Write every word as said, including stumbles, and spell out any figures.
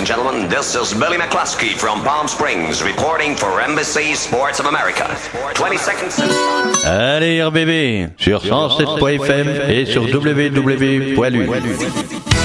gentlemen, this is Billy McCluskey from Palm Springs reporting for N B C Sports of America. twenty seconds. Allez, R B B, sur cent sept point F M et sur w w w point lu.